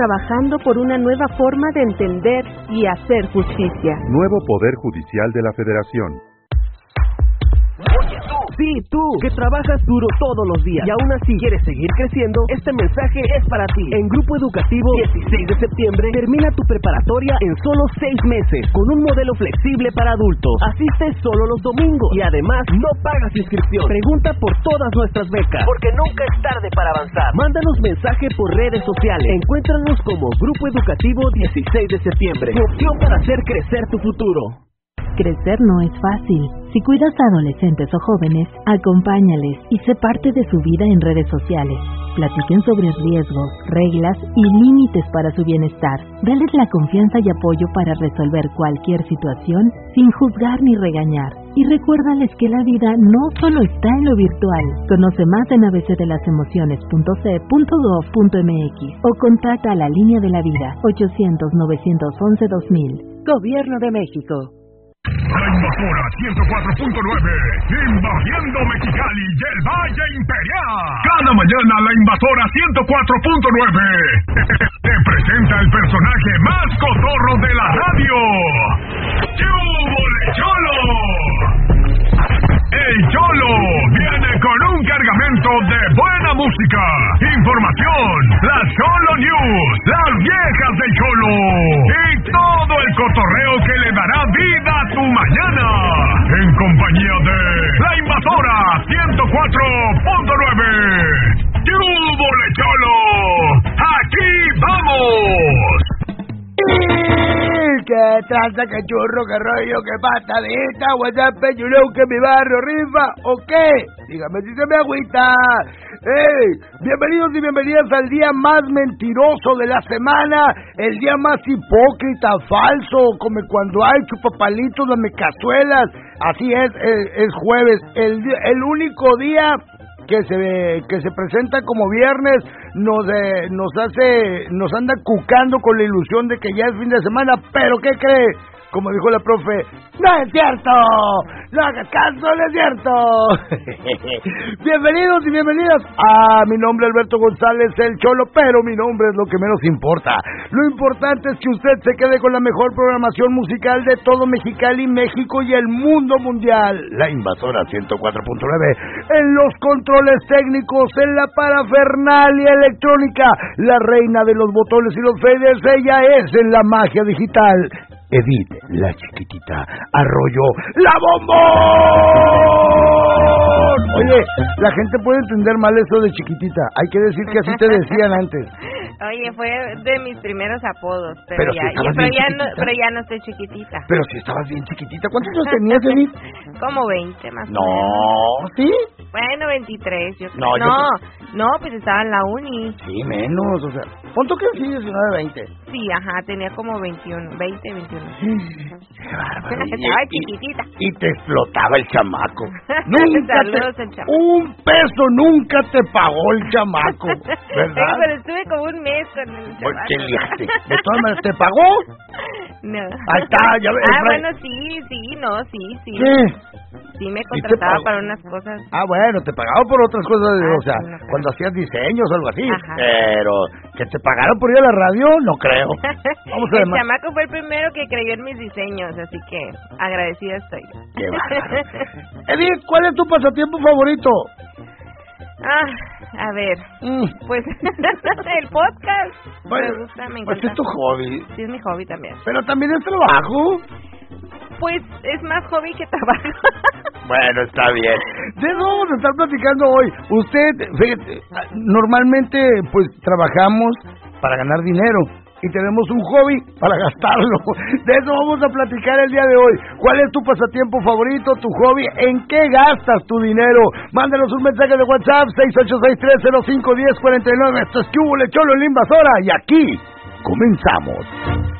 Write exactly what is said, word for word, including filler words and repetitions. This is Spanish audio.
trabajando por una nueva forma de entender y hacer justicia. Nuevo Poder Judicial de la Federación. Oye tú, sí tú, que trabajas duro todos los días y aún así quieres seguir creciendo, este mensaje es para ti. En Grupo Educativo dieciséis de septiembre termina tu preparatoria en solo seis meses con un modelo flexible para adultos. Asistes solo los domingos y además no pagas inscripción. Pregunta por todas nuestras becas, porque nunca es tarde para avanzar. Mándanos mensaje por redes sociales. Encuéntranos como Grupo Educativo dieciséis de septiembre. Tu opción para hacer crecer tu futuro. Crecer no es fácil. Si cuidas a adolescentes o jóvenes, acompáñales y sé parte de su vida en redes sociales. Platiquen sobre riesgos, reglas y límites para su bienestar. Dales la confianza y apoyo para resolver cualquier situación sin juzgar ni regañar. Y recuérdales que la vida no solo está en lo virtual. Conoce más en a b c de las emociones punto c punto gov punto m x o contacta a la línea de la vida ochocientos, novecientos once, dos mil. Gobierno de México. La Invasora ciento cuatro punto nueve, invadiendo Mexicali y el Valle Imperial. Cada mañana la Invasora ciento cuatro punto nueve te presenta el personaje más cotorro de la radio. ¡Chúbole Cholo! El Cholo viene con un cargamento de buena música, información, las Cholo News, las viejas del Cholo y todo el cotorreo que le dará vida a tu mañana. En compañía de La Invasora ciento cuatro punto nueve. ¡Chúbole Cholo! ¡Aquí vamos! ¿Qué tranza, qué churro, qué rollo, qué patadita? WhatsApp, you know que mi barrio rifa, ¿o qué? Dígame si se me agüita. ¡Ey! Bienvenidos y bienvenidas al día más mentiroso de la semana, el día más hipócrita, falso, como cuando hay chupapalitos, dame cazuelas. Así es, es, es jueves, el, el único día que se que se presenta como viernes, nos eh, nos hace nos anda cucando con la ilusión de que ya es fin de semana, pero ¿qué cree? Como dijo la profe, ¡no es cierto! ¡No hagas caso, no es cierto! Bienvenidos y bienvenidas a mi nombre Alberto González, el Cholo, pero mi nombre es lo que menos importa. Lo importante es que usted se quede con la mejor programación musical de todo Mexicali, México y el mundo mundial. La Invasora ciento cuatro punto nueve, en los controles técnicos, en la parafernalia electrónica, la reina de los botones y los faders, ella es en la magia digital. Edith, la chiquitita, Arroyo, la bombón. Oye, la gente puede entender mal eso de chiquitita. Hay que decir que así te decían antes. Oye, fue de mis primeros apodos, pero, pero ya, si yo, pero, ya no, pero ya no estoy chiquitita. Pero si estabas bien chiquitita. ¿Cuántos años tenías, Edith? Como veinte más no, o menos. No, ¿sí? Bueno, veintitrés, yo creo. No, no, yo... no, pues estaba en la uni. Sí, menos, o sea, ¿cuánto que sí? diecinueve, veinte. Sí, ajá, tenía como veintiuno, veinte, veintiuno. Qué bárbaro. Estaba chiquitita. Y te explotaba el chamaco. Nunca Saludos te... el chamaco. Un peso nunca te pagó el chamaco, ¿verdad? Sí, pero estuve como un mes con el chamaco. ¿Qué le hace? ¿De todas maneras te pagó? No. Ahí está, ya ves. Ah, bueno, sí, sí, no, sí, sí. ¿Qué? Sí, me contrataba para unas cosas. Ah, bueno, te pagaba por otras cosas, ah, o sea, sí, no cuando hacías diseños o algo así. Ajá. Pero que te pagaran por ir a la radio, no creo. Vamos a ver. El chamaco fue el primero que creyó en mis diseños, así que agradecida estoy. Qué bárbaro. Edith, ¿cuál es tu pasatiempo favorito? Ah, a ver, mm. pues el podcast. Bueno, me gusta, me encanta. Pues es tu hobby. Sí, es mi hobby también. Pero también es trabajo. Pues es más hobby que trabajo. Bueno, está bien. De eso vamos a estar platicando hoy. Usted, fíjate, normalmente pues trabajamos para ganar dinero y tenemos un hobby para gastarlo. De eso vamos a platicar el día de hoy. ¿Cuál es tu pasatiempo favorito, tu hobby? ¿En qué gastas tu dinero? Mándanos un mensaje de WhatsApp seis ocho seis tres cero cinco uno cero cuatro nueve. Esto es Chúbole Cholo en la Invasora y aquí comenzamos.